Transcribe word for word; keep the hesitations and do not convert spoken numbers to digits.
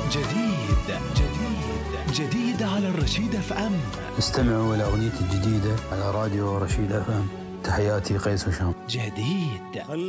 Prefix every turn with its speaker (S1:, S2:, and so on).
S1: جديد جديد جديد على الرشيد اف ام.
S2: استمعوا إلى أغنيتي الجديدة على راديو رشيد اف ام. تحياتي قيس وشام.
S1: جديد.